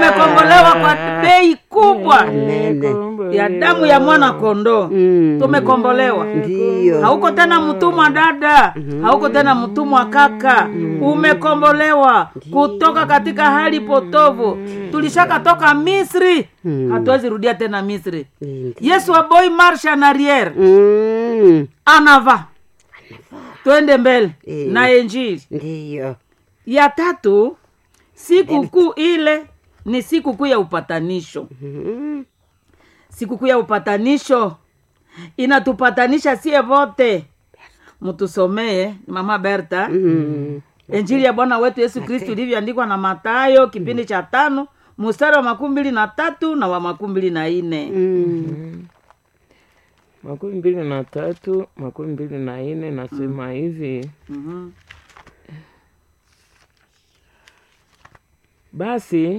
tumekombolewa kwa bei kubwa ya damu ya mwana kondoo. Tumekombolewa. Ndio. Hauko tena mtumwa dada, hauko tena mtumwa kaka. Umekombolewa kutoka katika hali potovu. Tulishaka toka Misri. Hatuwezi rudia tena Misri. Yesu aboi marche en arrière. Anava. Twende mbele na injili. Ndio. Ya tatu, siku kuu ile ni siku kuu ya upatanisho. Siku kuu ya upatanisho inatupatanisha sie wote. Mtusomee Mama Berta. Injili ya Bwana wetu Yesu Kristo ilivyoandikwa na Mathayo kipindi cha 5 mstari wa 23 na wa 24. 23, 24 nasema hivi. Basi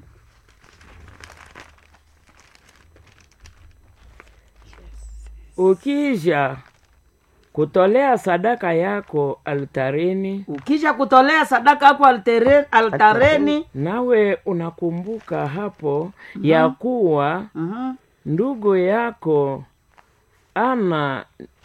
ukija kutolea sadaka yako altareni, ukija kutolea sadaka yako altareni, nawe unakumbuka hapo ya kuwa ndugu yako ana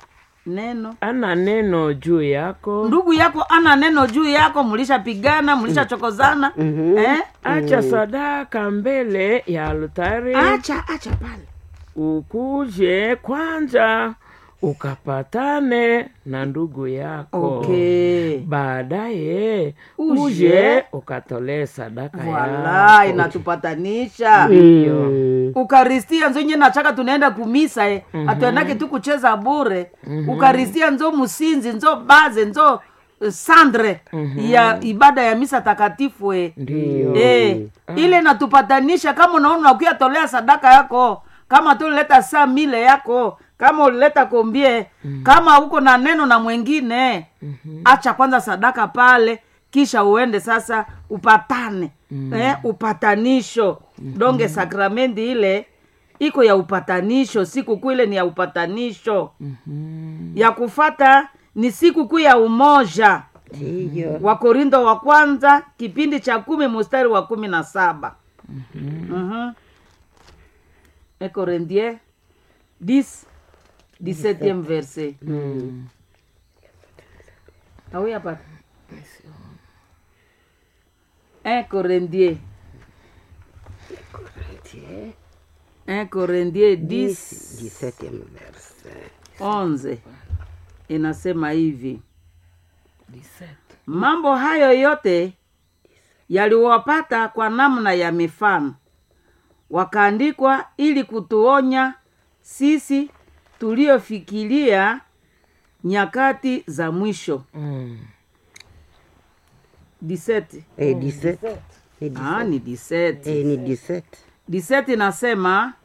neno juu yako, ndugu yako ana neno juu yako, mlishapigana, mlishachokozana, acha sadaka mbele ya altari, acha pale, ukuje kwanza ukapatane na ndugu yako. Baadaye uje ukatolee sadaka yako. Inatupatanisha. Ukaristia nzo nye nachaka tunaenda kumisa atuendake tu kucheza bure. Ukaristia nzo musinzi, nzo baze, nzo sandre ya ibada ya misa takatifu. Ndio. Ile natupatanisha. Kama unaona ukia tolea sadaka yako, kama tu leta saa mile yako, kama ulileta kombie, kama uko na neno na mwengine, acha kwanza sadaka pale, kisha uende sasa upatane. Upatanisho. Donge sakramenti ile iko ya upatanisho. Siku kuu ile ni ya upatanisho. Ya kufata ni siku kuu ya umoja. Wakorintho wa kwanza kipindi cha 10 mstari wa 17. Corinthiens 10 17e verset. Ah oui, hapa. Corinthiens 10 17e verset 11 inasema hivi. Mambo hayo yote yaliwapata kwa namna ya mifano, wakaandikwa ili kutuonya sisi tuliofikiria nyakati za mwisho. 17. 17. Ni 17. Ni 17. 17 nasema,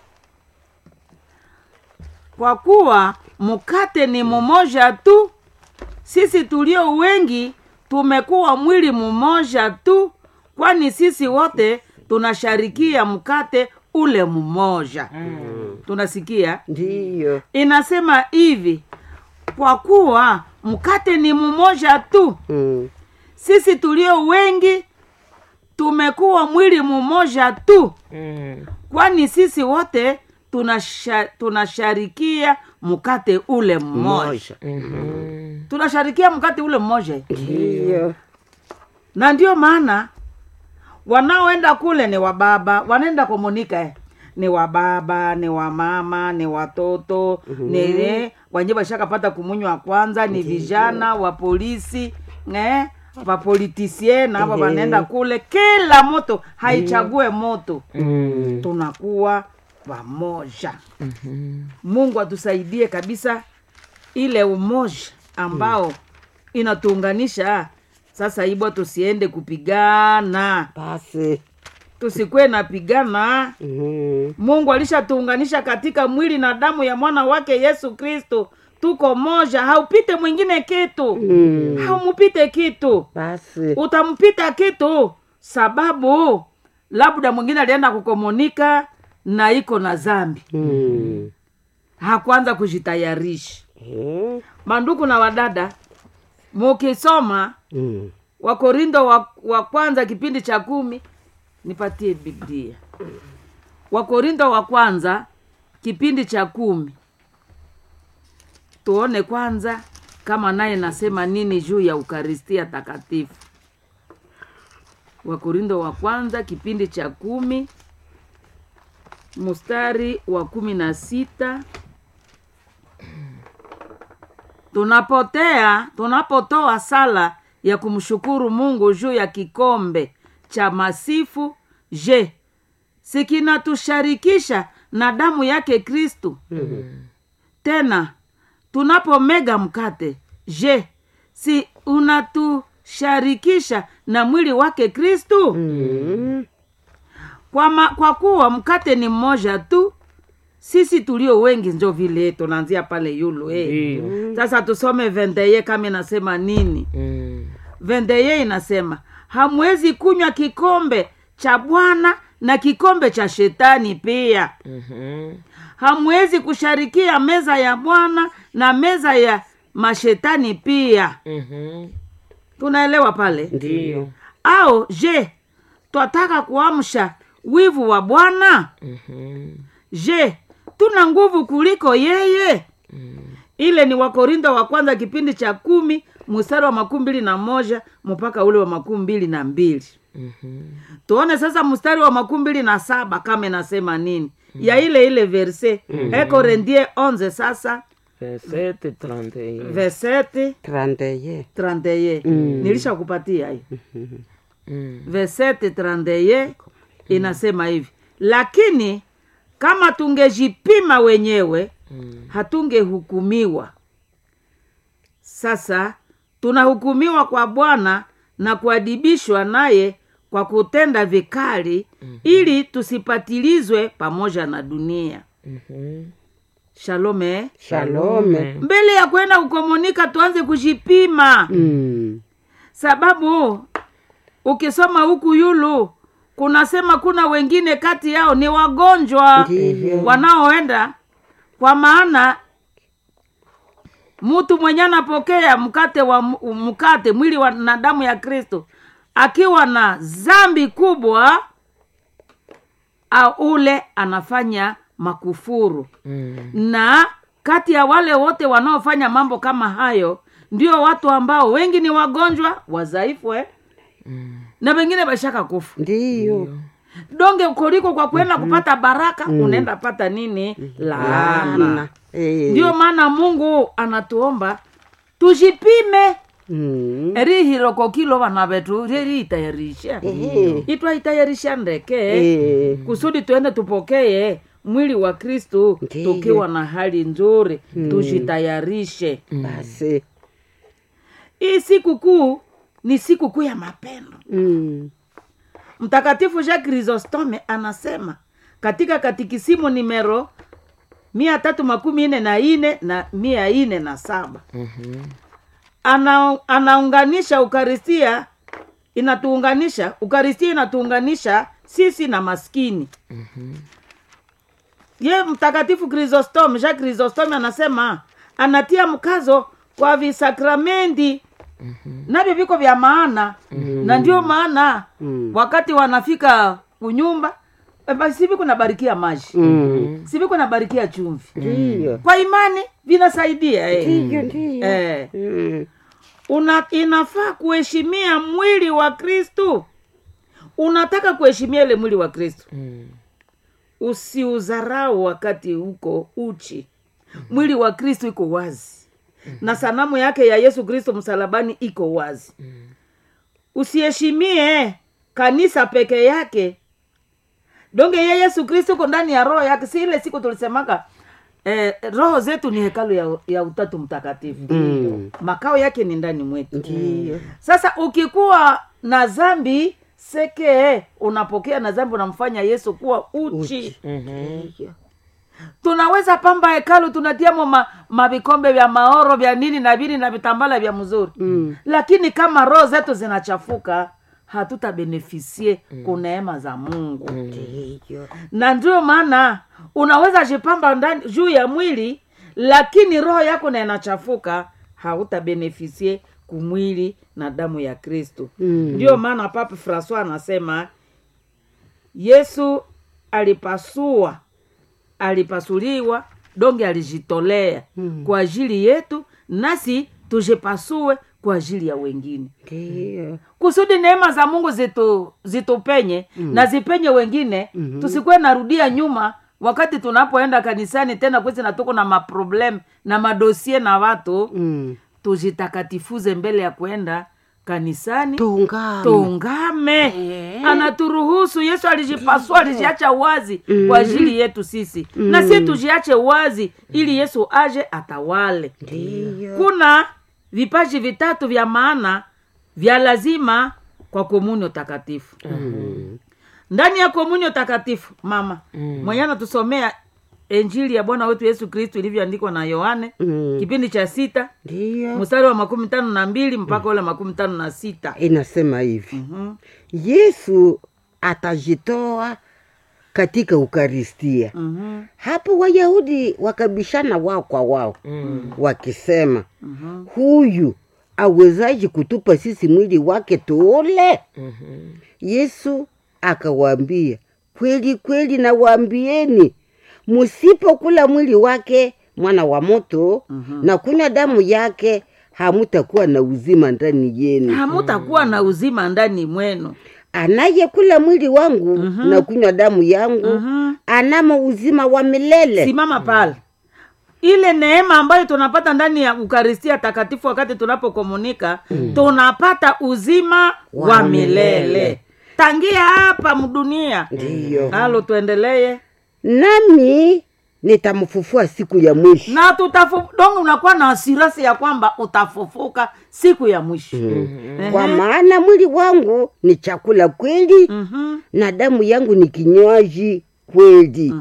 kwa kuwa mkate ni mmoja tu, sisi tulio wengi tumekuwa mwili mmoja tu, kwani sisi wote tunasharikia mkate ule mmoja. Tunasikia? Ndio. Inasema hivi, kwa kuwa mkate ni mmoja tu, sisi tulio wengi tumekuwa mwili mmoja tu, kwani sisi wote tunasharikia mkate ule mmoja. Tunasharikia mkate ule mmoja. Ndio. Na ndio maana wanaoenda kule ni wababa, wanaenda komunika ni wababa, ni wamama, ni watoto, ni wanje bashakapata kumunywa kwanza, ni vijana wa polisi, wa politisie na hapa wanaenda kule, kila moto haichague moto. Tunakuwa pamoja. Mungu atusaidie kabisa ile umoja ambao inatuunganisha. Sasa ibo tusiende kupigana. Basi Tusikwe na pigana. Mungu alishatuunganisha katika mwili na damu ya mwana wake Yesu Kristo. Tuko moja, haupite mwingine kitu. Haumupite kitu. basi Utampita kitu sababu labda mwingine alienda kukomunika na iko na zambi. Hakuanza kujitayarisha. Manduku na wadada, mukisoma Wakorintho wa kwanza kipindi cha 10 nipatie Biblia. Wakorintho wa kwanza kipindi cha 10. Tuone kwanza kama naye nasema nini juu ya Ukaristia takatifu. Wakorintho wa kwanza kipindi cha 10 mstari wa 16. Tunapotoa sala ya kumshukuru Mungu juu ya kikombe cha masifu, je, si kinatusharikisha na damu yake Kristo? Tena tunapomega mkate, je, si unatusharikisha na mwili wake Kristo? Kwa kuwa mkate ni mmoja tu, sisi tulio wengi ndio vile tunaanzia pale yulu Sasa tusome 21 kama inasema nini. 21 inasema, hamwezi kunywa kikombe cha Bwana na kikombe cha shetani pia. Hamwezi kusharikia meza ya Bwana na meza ya mashetani pia. Tunaelewa pale? Ndio. Au je, twataka kuamsha wivu wa Bwana? Je, tuna nguvu kuliko yeye? Ile ni Wakorintho wa kwanza kipindi cha 10 mstari wa 21 mpaka ule wa 22. Tuone sasa mstari wa 27 kama inasema nini. Ya ile verse Korinthie 11 sasa Verset 31. verset 31. Nilishakupatia hii. Verset 31 inasema hivi, lakini kama tungejipima wenyewe hatungehukumiwa. Sasa tunahukumiwa kwa Bwana na kuadibishwa naye kwa kutenda vikali, ili tusipatilizwe pamoja na dunia. Shalome. Shalome. Mbele ya kwenda kukomunika tuanze kujipima. Sababu ukisoma huku yulu kunasema kuna wengine kati yao ni wagonjwa wanaoenda, kwa maana mtu mwenye anapokea mkate mwili na damu ya Kristo akiwa na zambi kubwa, au ule anafanya makufuru. Na kati ya wale wote wanaofanya mambo kama hayo ndio watu ambao wengi ni wagonjwa, wadhaifu na wengine bashaka kufa. Ndio. Donge ukoliko kwa kwenda kupata baraka unaenda pata nini? Laana. Ndio maana Mungu anatuomba tujipime. Erihiro kokilo bana betu reri itayarisha. Itwa itayarisha ndeke. Kusudi tuende tupokee mwili wa Kristo tukiwa na hali nzuri. Tujitayarishe. Basi. Hii sikukuu ni sikukuu ya mapendo. Mtakatifu Jacques Chrysostome anasema katika katikisimu numero 344 na 407. Anaunganisha Ukaristia, inatuunganisha sisi na maskini. Ye Mtakatifu Jacques Chrysostome anasema anatia mkazo kwa visakramenti navyo viko vya maana. Na ndio maana wakati wanafika kunyumba basi viko nabarikia maji, si viko nabarikia chumvi. Kwa imani vinasaidia inafaa kuheshimia mwili wa Kristo. Unataka kuheshimia ile mwili wa Kristo, usiudharau wakati uko uchi. Mwili wa Kristo iko wazi, na sanamu yake ya Yesu Kristo msalabani iko wazi. Usiheshimie kanisa peke yake. Donge ya Yesu Kristo uko ndani ya roho yake. Si ile siku tulisemaka roho zetu ni hekalu ya Utatu Mtakatifu. Makao yake ni ndani mwetu. Sasa ukikuwa na dhambi seke, unapokea na dhambi, unamfanya Yesu kuwa uchi. Tunaweza pamba hekalu, tunatiamo mavikombe vya maoro vya nini na vini na vitambala vya mzuri. Lakini kama roho zetu zinachafuka, hatutabenefisie kuneema za Mungu. Na ndio maana unaweza jipamba ndani juu ya mwili, lakini roho yako na inachafuka, hautabenefisie kumwili na damu ya Kristo. Ndio maana Papa Francois anasema Yesu alipasuliwa donge alijitolea kwa ajili yetu, nasi tujipasue kwa ajili ya wengine. Ndiyo. Kusudi neema za Mungu zitupenye na zipenye wengine, tusikuwe narudia nyuma wakati tunapoenda kanisani tena kwesi na tuko na maproblem na madosie na watu. Tujitakatifuze mbele ya kuenda kanisani, tuungame. Anaturuhusu. Yesu alijipasua, alijiacha wazi kwa ajili yetu sisi, na sisi tujiache wazi ili Yesu aje atawale. Kuna vipaji vitatu vya maana vya lazima kwa komunyo takatifu. Ndani ya komunyo takatifu, mama mwenye anatusomea Injili ya Bwana wetu Yesu Kristo ilivyoandikwa na Yohane kipindi cha 6 mstari wa 52 mpaka ule 56. Inasema hivi. Yesu atajitoa katika Ukaristia. Hapo Wayahudi wakabishana wao kwa wao, wakisema, huyu awezaji kutupa sisi mwili wake tuule? Yesu akawaambia, kweli kweli nawaambieni, musipokula mwili wake mwana wa moto na kunywa damu yake, hamutakuwa na uzima ndani yenu. Hamutakuwa na uzima ndani mwenu. Anayekula mwili wangu na kunywa damu yangu anamo uzima wa milele. Simama pale. Ile neema ambayo tunapata ndani ya Ukaristia takatifu wakati tunapokomunika, tunapata uzima wa milele. Tangia hapa mdunia. Ndiyo. Halo, tuendelee. Nami nitamfufua siku ya mwisho. Na dongo unakuwa na asirasi ya kwamba utafufuka siku ya mwisho. Kwa maana mwili wangu ni chakula kweli, na damu yangu ni kinywaji kweli.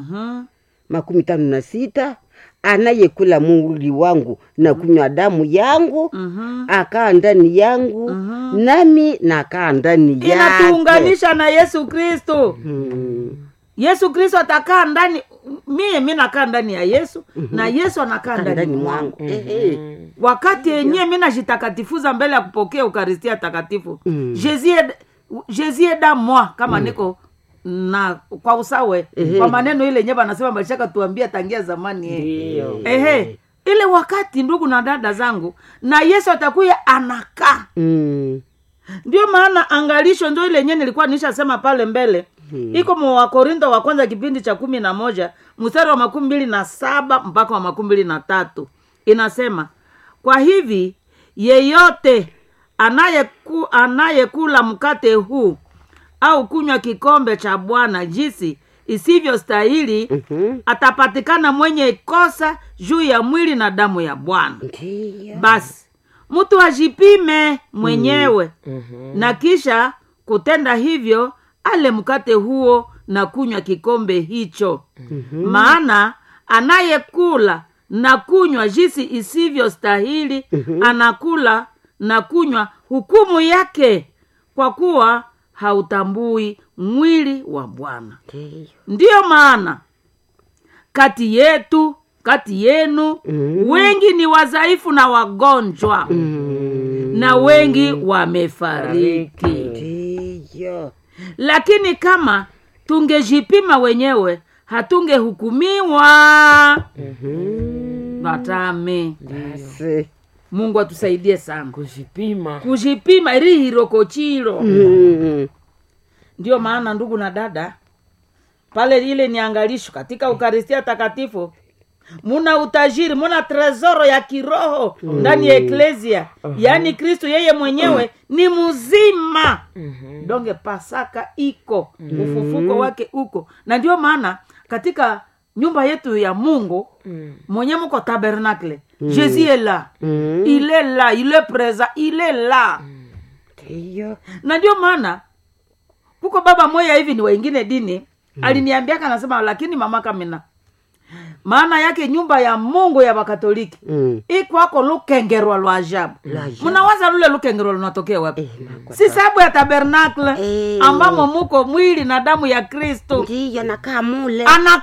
56. Anayekula mwili wangu na kunywa damu yangu akaa ndani yangu, nami nakaa ndani yake. Inatuunganisha na Yesu Kristo. Yesu Kristo atakaa ndani, mimi nakaa ndani ya Yesu, na Yesu anakaa ndani mwangu. Wakati yenyewe mimi najitakatifuza mbele ya kupokea Ukaristia takatifu, Jésus est dans moi, kama niko na kwa usawe kwa maneno ile nyeba anasema balishaka tuambia tangia zamani. Ile wakati, ndugu na dada zangu, na Yesu atakuya anakaa. Ndio maana angalisho ndio ile yenyewe nilikuwa nishasema pale mbele. Iko mu Korintho wa kwanza kipindi cha 11 mstari wa 27 mpaka wa 23. Inasema, kwa hivi yeyote anayekula mkate huu au kunywa kikombe cha Bwana jinsi isivyo stahili, atapatikana mwenye kosa juu ya mwili na damu ya Bwana. Basi mtu ajipime mwenyewe, na kisha kutenda hivyo ale mkate huo na kunywa kikombe hicho. Maana anayekula na kunywa jinsi isivyo stahili, anakula na kunywa hukumu yake, kwa kuwa hautambui mwili wa Bwana. Ndiyo maana kati yenu wengi ni wadhaifu na wagonjwa, na wengi wamefariki. Lakini kama tungejipima wenyewe, hatungehukumiwa. Batame. Mungu atusaidie sana kujipima ili hirokochiro. Ndio maana ndugu na dada, pale ile niangalisho katika Ukaristia takatifu, muna utajiri, muna trezoro ya kiroho ndani ya eklesia. Yaani Kristo yeye mwenyewe ni mzima. Donge Pasaka iko, ufufuko wake uko. Na ndio maana katika nyumba yetu ya Mungu mwenye mko tabernacle, Jésus est là. Il est là, il est présent, il est là. Na ndio maana kuko baba moya hivi ni wengine dini aliniambia anasema, lakini mama Kamina, maana yake nyumba ya Mungu ya Wakatoliki iko wako lukengerwa lwa ajabu. Mnawaza lule lukengerwa lunatokea wapi? Si sababu ya tabernacle ambamo muko mwili na damu ya Kristo. Ndiyo, anakaa mule.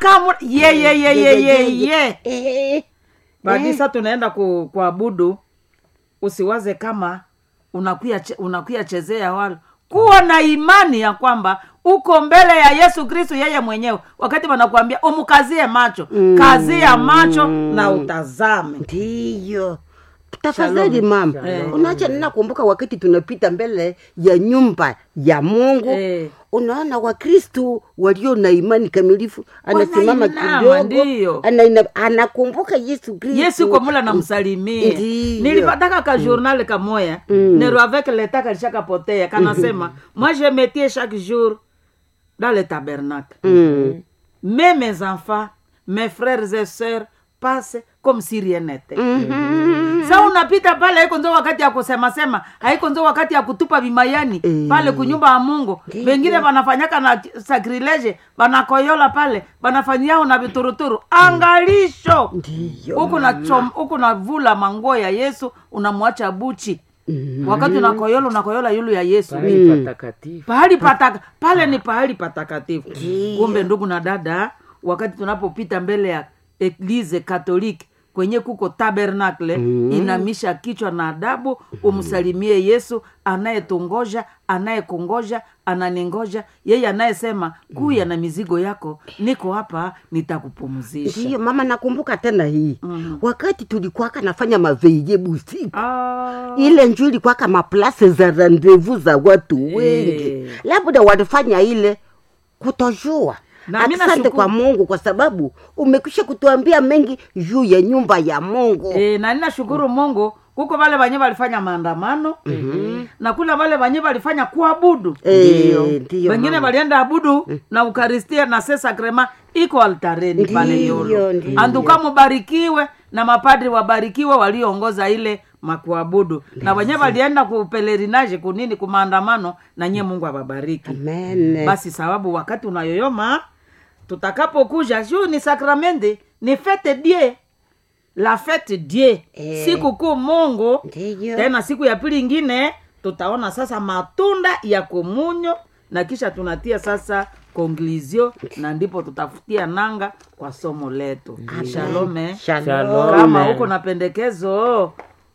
Badisa tunaenda kuabudu, usiwaze kama unakuya chezea wala kuwa na imani ya kwamba uko mbele ya Yesu Kristo yeye mwenyewe. Wakati wanakuambia umukazie macho, kazia macho na utazame. Ndiyo. Tafadhali mama, unaacha ninakumbuka wakati tunapita mbele ya nyumba ya Mungu, unaona Wakristo walio na imani kamilifu anasimama kidogo, anakumbuka Yesu Kristo. Yesu kwa mula namsalimia. Nilipataka ka journal kamoya, nero avec l'état kalishaka potea, kanasema, moi je mettais chaque jour dans le tabernacle. Mais mes enfants, mes frères et sœurs passent comme si rien n'était. Sa unapita pale, haiko nzo wakati ya kusema sema, haiko nzo wakati ya kutupa bimayani pale kunyumba ya Mungu. Wengine wanafanyaka na sacrilege, wanakoyola pale, wanafanyao na vituruturu. Angalisho. Huko na vula manguo ya Yesu, unamwacha buchi. Wakati unakoyola yulu ya Yesu. Pale ni pahali patakatifu. Kumbe ndugu na dada, wakati tunapopita mbele ya Eglise Katoliki kwenye kuko tabernacle, inamisha kichwa na adabu, umsalimie Yesu anayetungoja, anayekungoja, ananingoja, yeye anayesema kuya na mizigo yako, niko hapa nitakupumzisha. Ndiyo mama, nakumbuka tena hii. Wakati tulikuwa nafanya maveye busiku. Ile njoo ilikuwa kama place za rendezvous za watu wengi. Labda walifanya ile kutojua. Asante kwa Mungu kwa sababu umekwisha kutuambia mengi juu ya nyumba ya Mungu. Na ninashukuru Mungu, kuko wale wenyewe walifanya maandamano, na kuna wale wenyewe walifanya kuabudu. Ndio. Wengine walienda abudu na Eucharistia na se sacrement iko altareni pale yolo. Anduka mubarikiwe na mapadri wabarikiwe walioongoza ile makuabudu. Na wenyewe walienda kupelerinage kunini kumaandamano, na nye Mungu awabariki. Amen. Basi sababu wakati unayoyoma tutakapokuja juu ni sakramente, ni fete Dieu, la fete Dieu, siku kuu Mungu. Tena siku ya pili ingine tutaona sasa matunda ya komunyo, na kisha tunatia sasa conclusion, na ndipo tutafutia nanga kwa somo letu. Shalom. Kama uko na pendekezo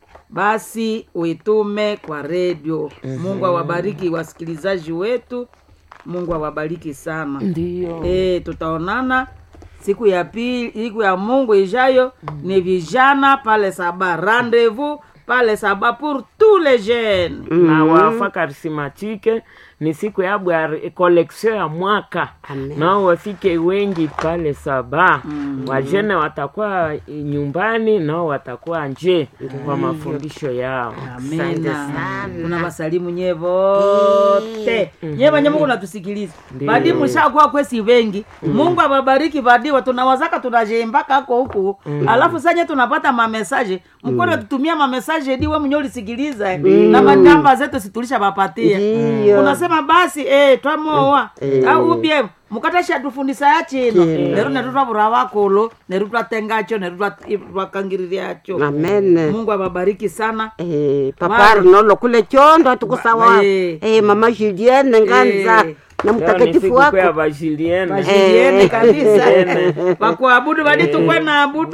basi uitume kwa radio. Mungu awabariki wasikilizaji wetu. Mungu awabariki sana. Ndiyo. Tutaonana siku ya pili, siku ya Mungu ijayo. Ni vijana pale Saba, rendez-vous pale Saba pour tous les jeunes. Na wafa karismatike ni siku ya collection ya mwaka. Nao wafike wengi pale Saba. Wajene watakuwa nyumbani, nao watakuwa nje kwa mafundisho yao. Amina. Kuna wasalimu nyevote. Nyeva Mungu natusikiliza. Badi mshakuwa kwesi wengi. Mungu awabariki badi. Tunawazaka tunajembaka hako huku. Alafu sanye tunapata mamesaje. Mkono tutumia mamesaje diwe mnyoli sikiliza. Na manamba zetu situlisha bapatia. Unasema basi twamoa au ubie mukatasha tufundisa yachino nero netutwa burawakolo nero twatengacho nero twakangiririacho. Amen. Mungu awabariki sana. Papa Arnolo kule Chondo tukusawa. Mama Julienne Nganza na mtakatifu wako kwa Bajilienne kabisa. Wakuabudu badi tukwe na abudu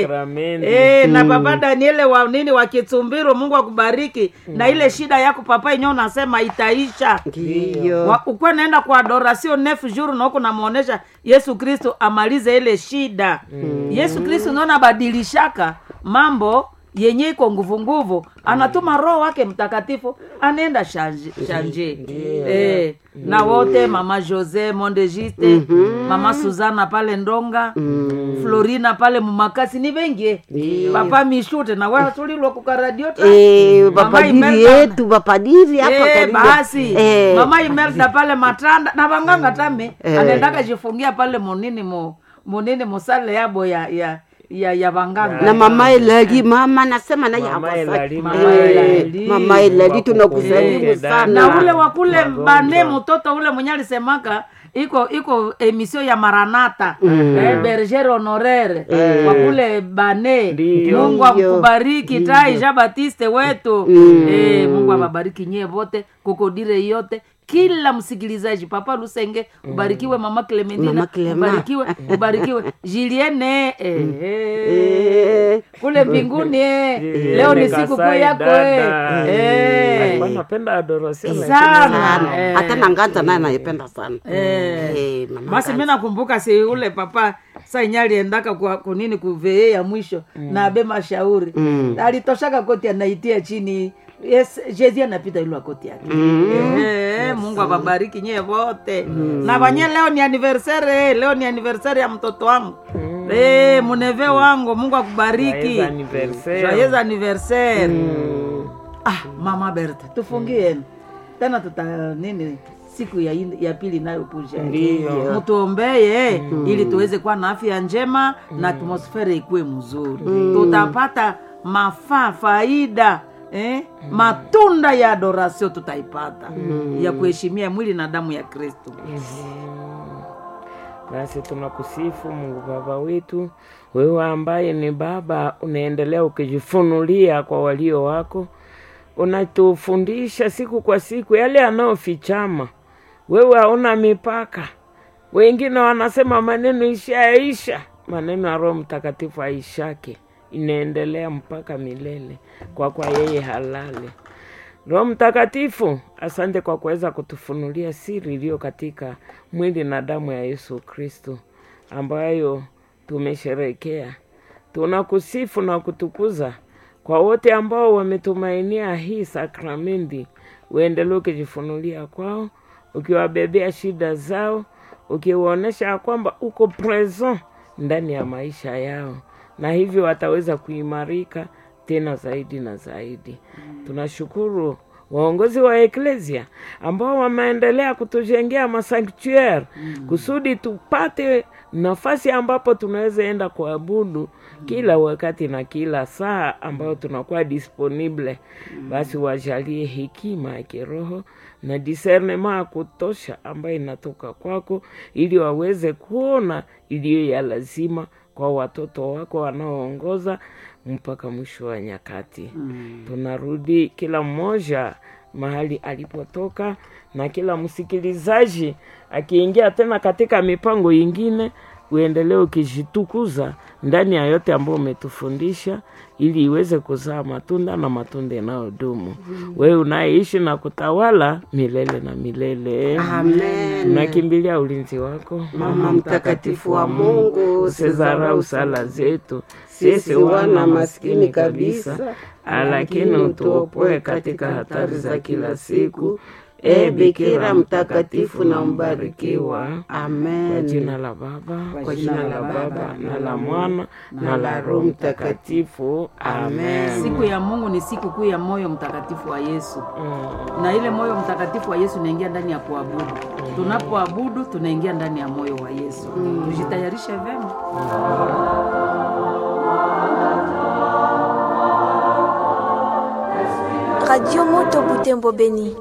na baba Daniele wa nini wa Kitsumbiro. Mungu akubariki. Na ile shida yako papa inyo nasema itaisha. Ndio. Ukwe naenda kwa adoration 9 jours na huko namuonesha Yesu Kristo amalize ile shida. Yesu Kristo naona badilishaka mambo yenye iko nguvu, anatuma Roho wake Mtakatifu anaenda shanje. Na wote mama Jose Mondegiste, mama Suzana pale Ndonga, Florina pale Mumakasi, ni wengi. Papa Mishute na wao tulilo kwa radio. Bapadiri yetu, bapadiri hapa karibu. Basi mama Imelda pale Matanda na Banganga tame anaendaka jifungia pale monene mosale yabo ya Banganga. Na mama Elali, mama nasema na ya mama Elali tunakusalimu sana. Na ule wakule bane mtoto ule mwenye alisemaka iko emission ya Maranatha, Berger Honoraire wakule bane. Mungu akubariki Tai Jean Baptiste wetu. Mungu awabariki nyie wote, kokodire yote kila msikilizaji. Papa Lusenge ubarikiwe, mama Clementina ubarikiwe, Julienne kule mbinguni leo ni siku kuu yako napenda adoration sana. Hata nanganza naye naipenda sana. Basi mimi nakumbuka si ule papa sasa nyali endaka kwa kunini kuvee ya mwisho na abe mashauri. Alitoshaka koti anaitia chini. Yes, Jezi anapita ile koti yake. Mungu awabariki nyewe wote. Na banye leo ni anniversary ya mtoto wangu. Muneve wangu, Mungu akubariki. Joyeux anniversaire. Mama Berta, tufungie. Tena nini siku ya pili nayo kuja. Mtuombee ili tuweze kuwa na afya njema na atmosphere ikuwe mzuri. Tutapata faida matunda ya adoration tutaipata ya kuheshimia mwili na damu ya Kristo. Basi tunakusifu Mungu Baba wetu, wewe ambaye ni Baba, unaendelea ukijifunulia kwa walio wako, unatufundisha siku kwa siku yale yanayofichama. Wewe hauna mipaka. Wengine wanasema maneno ishaisha, maneno ya Roho Mtakatifu aishake, inaendelea mpaka milele kwa yeye halali. Roho Mtakatifu, asante kwa kuweza kutufunulia siri iliyo katika mwili na damu ya Yesu Kristo ambayo tumesherehekea. Tunakusifu na kutukuza kwa wote ambao wametumainia hii sakramenti. Uendelee ukijifunulia kwao, ukiwabebea shida zao, ukiwaonesha kwamba uko present ndani ya maisha yao, na hivyo wataweza kuimarika tena zaidi na zaidi. Tunashukuru waongozi wa Eklesia ambao wameendelea kutujengea masanctuary kusudi tupate nafasi ambapo tunaweza enda kuabudu kila wakati na kila saa ambayo tunakuwa disponible. Basi wajalie hekima ya kiroho na discernement ya kutosha ambayo inatoka kwako, ili waweze kuona iliyo ya lazima kwa watoto wako wanaoongoza mpaka mwisho wa nyakati. Tunarudi kila mmoja mahali alipotoka, na kila msikilizaji akiingia tena katika mipango ingine, uendelee ukijitukuza ndani ya yote ambayo umetufundisha, ili iweze kuzaa matunda na matunda yanayodumu. Wewe unaishi na kutawala milele na milele. Amen. Tunakimbilia ulinzi wako, Mama mtakatifu wa Mungu, usizarau sala zetu sisi wana maskini kabisa, lakini utuopoe katika hatari za kila siku. Bikira mtakatifu na mbarikiwa. Amen. Kwa jina la Baba, na la Mwana, na la Roho Mtakatifu. Amen. Siku ya Mungu ni siku kuu ya moyo mtakatifu wa Yesu. Na ile moyo mtakatifu wa Yesu unaingia ndani ya kuabudu. Tunapoabudu tunaingia ndani ya moyo wa Yesu. Tujitayarishe vema. Radio Moto Butembo Beni.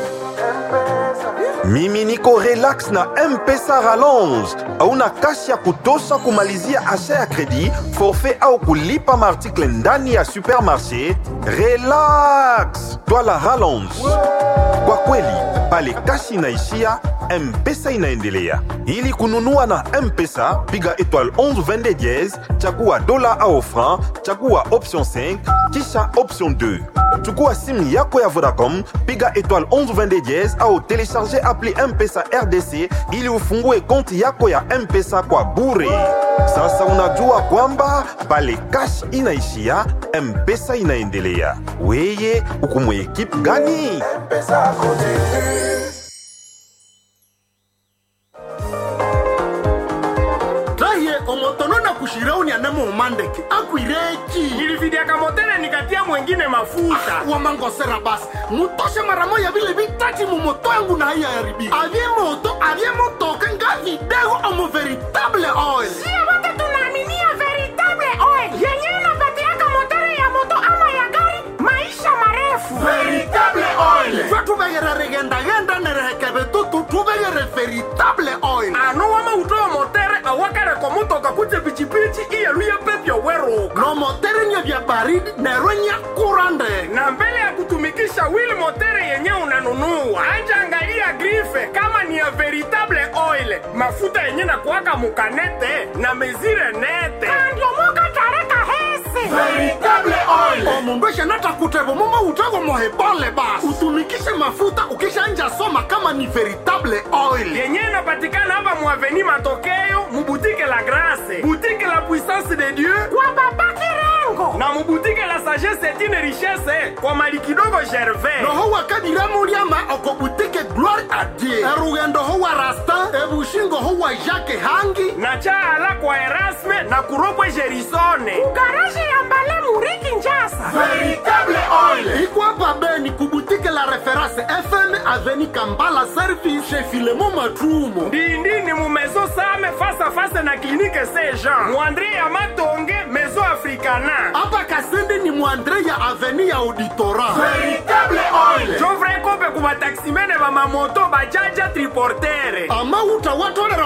Mimi niko relax na M-Pesa Rallonge. Hauna kashi ya kutosha kumalizia asha ya kredi, forfait au kulipa maartikle ndani ya supermarché? Relax, twala Rallonge. Kwa kweli, pale kashi inaishia, M-Pesa inaendelea. Ili kununua na M-Pesa, piga étoile 11 22 dièse, chagua dola au franc, chagua option 5, kisha option 2. Chukua simu yako ya Vodacom, piga étoile 11 22 dièse au télécharger appli M-Pesa RDC ili ufungue konti yako ya M-Pesa kwa bure. Sasa unajua kwamba pale cash inaishia, M-Pesa inaendelea. Weye, uko mu equipe gani? M-Pesa kote. Omotonona kushirauni anemo umandeki akuireki nilividia kamotele nikatia mwengine mafuta wamangosera basi mutoshe maramoya vile vitati mumoto yangu na haya yaribi avye motoka nga vidego omo veritable oil. Sio wote tunaaminia veritable oil yenye inapatiaka motori ya moto ama ya gari maisha marefu. Veritable oil fatu vegere regenda nerehekebe tutu tuvegere veritable oil anu wama utoa motere awakare kwa motoka kuche pichipichi iya luya pepyo wero no motere nye vya baridi nerwenya kurande na mbele ya kutumikisha wheel motere yenye unanunua anja angalia green veritable oil, mafuta yenye na kuwaka mukanete na mezire nete. Kandio moka tareka hese. Veritable oil. Omundu eshanata kutevo mumo utego mohebole bas. Utumikishe mafuta ukisha anja soma kama ni veritable oil. Yenye inapatikana hapa muaveni Matokeo, mubutike la Grace, butike la Puissance de Dieu, Kwa baba Kirengo. na mubutike la Sagesse Etine Richesse, kwa mali kidogo Gervais. Noho wakadiramu liama okobutike Gloire à Dieu. Erugendo hoa Rasta, ebushingo hoa Jacques Hangi, na chaala kwa Erasme na kuropwe Jerisone. Garaji ya mbale muriki njasa. Veritable oil. Iko hapa Beni kubutike la Reference FM Avenue Kambala Service chez Filemon Matrumo. Ndindini mu Maison Same face à face na clinique Saint-Jean. Muandre ya Matonge Maison Africana. Hapa Kasindi ni muandre ya Avenue ya Auditora. Veritable oil. Jovre kope kuba taximene ba mamoto bajaja triportere. Ama uta watu